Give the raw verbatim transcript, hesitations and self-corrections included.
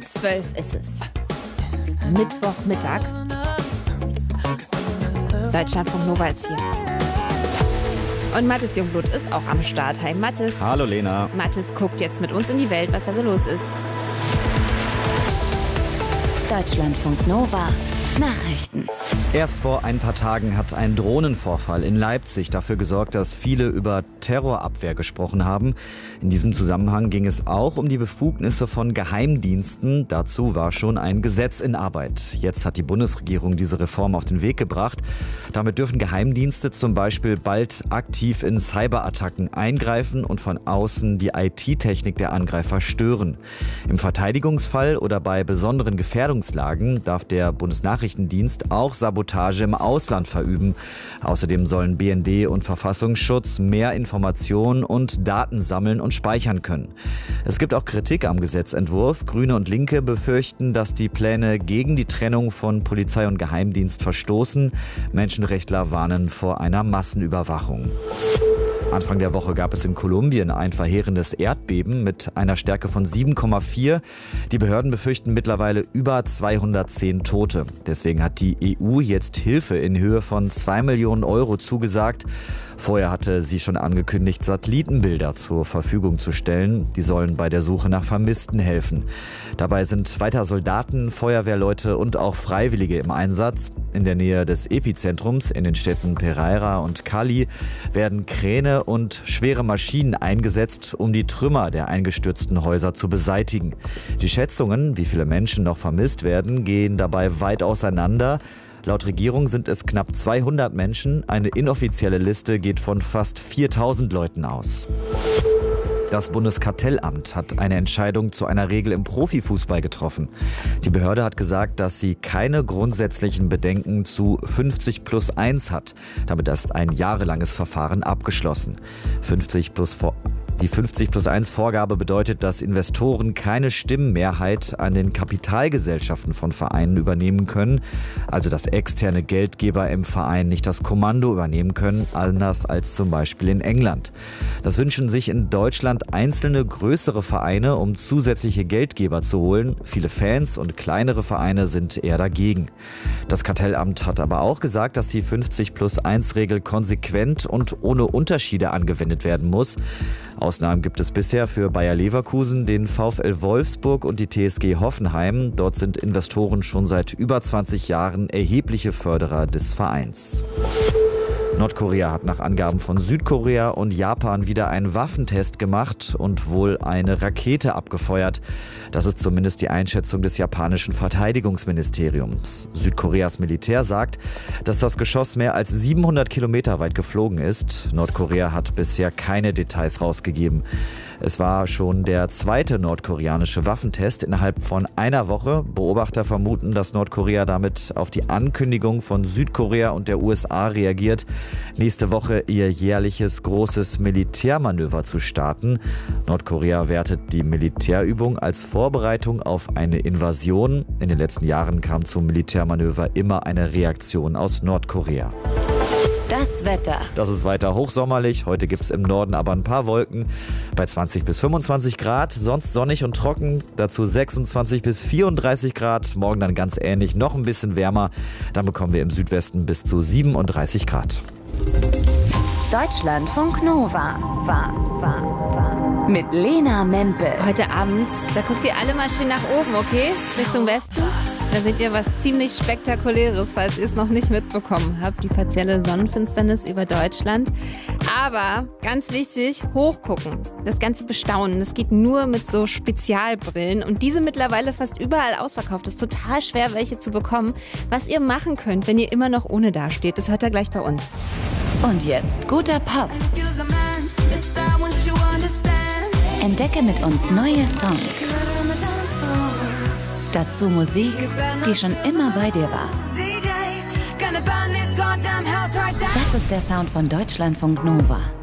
zwölf ist es. Mittwochmittag. Deutschlandfunk Nova ist hier. Und Mathis Jungblut ist auch am Start. Hi Mathis. Hallo Lena. Mathis guckt jetzt mit uns in die Welt, was da so los ist. Deutschlandfunk Nova Nachrichten. Erst vor ein paar Tagen hat ein Drohnenvorfall in Leipzig dafür gesorgt, dass viele über Terrorabwehr gesprochen haben. In diesem Zusammenhang ging es auch um die Befugnisse von Geheimdiensten. Dazu war schon ein Gesetz in Arbeit. Jetzt hat die Bundesregierung diese Reform auf den Weg gebracht. Damit dürfen Geheimdienste zum Beispiel bald aktiv in Cyberattacken eingreifen und von außen die I T-Technik der Angreifer stören. Im Verteidigungsfall oder bei besonderen Gefährdungslagen darf der Bundesnachrichtendienst auch Sabotage im Ausland verüben. Außerdem sollen B N D und Verfassungsschutz mehr Informationen und Daten sammeln und speichern können. Es gibt auch Kritik am Gesetzentwurf. Grüne und Linke befürchten, dass die Pläne gegen die Trennung von Polizei und Geheimdienst verstoßen. Menschenrechtler warnen vor einer Massenüberwachung. Anfang der Woche gab es in Kolumbien ein verheerendes Erdbeben mit einer Stärke von sieben Komma vier. Die Behörden befürchten mittlerweile über zweihundertzehn Tote. Deswegen hat die E U jetzt Hilfe in Höhe von zwei Millionen Euro zugesagt. Vorher hatte sie schon angekündigt, Satellitenbilder zur Verfügung zu stellen. Die sollen bei der Suche nach Vermissten helfen. Dabei sind weiter Soldaten, Feuerwehrleute und auch Freiwillige im Einsatz. In der Nähe des Epizentrums, in den Städten Pereira und Cali, werden Kräne und schwere Maschinen eingesetzt, um die Trümmer der eingestürzten Häuser zu beseitigen. Die Schätzungen, wie viele Menschen noch vermisst werden, gehen dabei weit auseinander. Laut Regierung sind es knapp zweihundert Menschen. Eine inoffizielle Liste geht von fast viertausend Leuten aus. Das Bundeskartellamt hat eine Entscheidung zu einer Regel im Profifußball getroffen. Die Behörde hat gesagt, dass sie keine grundsätzlichen Bedenken zu fünfzig plus eins hat. Damit ist ein jahrelanges Verfahren abgeschlossen. fünfzig plus vor Die fünfzig plus eins Vorgabe bedeutet, dass Investoren keine Stimmenmehrheit an den Kapitalgesellschaften von Vereinen übernehmen können, also dass externe Geldgeber im Verein nicht das Kommando übernehmen können, anders als zum Beispiel in England. Das wünschen sich in Deutschland einzelne größere Vereine, um zusätzliche Geldgeber zu holen. Viele Fans und kleinere Vereine sind eher dagegen. Das Kartellamt hat aber auch gesagt, dass die fünfzig plus eins Regel konsequent und ohne Unterschiede angewendet werden muss. Ausnahmen gibt es bisher für Bayer Leverkusen, den VfL Wolfsburg und die T S G Hoffenheim. Dort sind Investoren schon seit über zwanzig Jahren erhebliche Förderer des Vereins. Nordkorea hat nach Angaben von Südkorea und Japan wieder einen Waffentest gemacht und wohl eine Rakete abgefeuert. Das ist zumindest die Einschätzung des japanischen Verteidigungsministeriums. Südkoreas Militär sagt, dass das Geschoss mehr als siebenhundert Kilometer weit geflogen ist. Nordkorea hat bisher keine Details rausgegeben. Es war schon der zweite nordkoreanische Waffentest innerhalb von einer Woche. Beobachter vermuten, dass Nordkorea damit auf die Ankündigung von Südkorea und der U S A reagiert, nächste Woche ihr jährliches großes Militärmanöver zu starten. Nordkorea wertet die Militärübung als Vorbereitung auf eine Invasion. In den letzten Jahren kam zum Militärmanöver immer eine Reaktion aus Nordkorea. Das Wetter. Das ist weiter hochsommerlich. Heute gibt es im Norden aber ein paar Wolken bei zwanzig bis fünfundzwanzig Grad. Sonst sonnig und trocken. Dazu sechsundzwanzig bis vierunddreißig Grad. Morgen dann ganz ähnlich, noch ein bisschen wärmer. Dann bekommen wir im Südwesten bis zu siebenunddreißig Grad. Deutschlandfunk Nova. War, war, war. Mit Lena Mempel. Heute Abend, da guckt ihr alle mal schön nach oben, okay? Richtung Westen. Da seht ihr was ziemlich Spektakuläres, falls ihr es noch nicht mitbekommen habt. Die partielle Sonnenfinsternis über Deutschland. Aber ganz wichtig, hochgucken. Das Ganze bestaunen. Das geht nur mit so Spezialbrillen. Und diese mittlerweile fast überall ausverkauft. Es ist total schwer, welche zu bekommen. Was ihr machen könnt, wenn ihr immer noch ohne dasteht, das hört ihr gleich bei uns. Und jetzt guter Pop. Entdecke mit uns neue Songs. Dazu Musik, die schon immer bei dir war. Das ist der Sound von Deutschlandfunk Nova.